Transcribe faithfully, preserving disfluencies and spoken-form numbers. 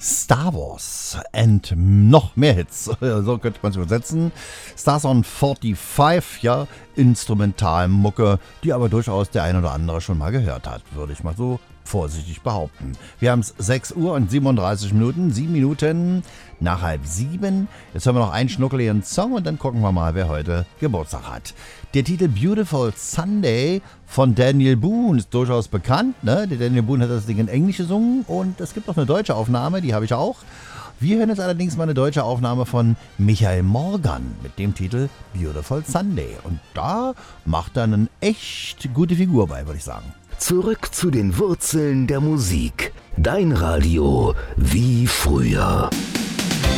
Star Wars and noch mehr Hits, so könnte man es übersetzen. Stars on fünfundvierzig, ja, Instrumentalmucke, die aber durchaus der ein oder andere schon mal gehört hat, würde ich mal so vorsichtig behaupten. Wir haben es sechs Uhr und siebenunddreißig Minuten, sieben Minuten nach halb sieben. Jetzt hören wir noch einen schnuckeligen Song und dann gucken wir mal, wer heute Geburtstag hat. Der Titel Beautiful Sunday von Daniel Boone ist durchaus bekannt, ne? Der Daniel Boone hat das Ding in Englisch gesungen und es gibt auch eine deutsche Aufnahme, die habe ich auch. Wir hören jetzt allerdings mal eine deutsche Aufnahme von Michael Morgan mit dem Titel Beautiful Sunday. Und da macht er eine echt gute Figur bei, würde ich sagen. Zurück zu den Wurzeln der Musik. Dein Radio wie früher.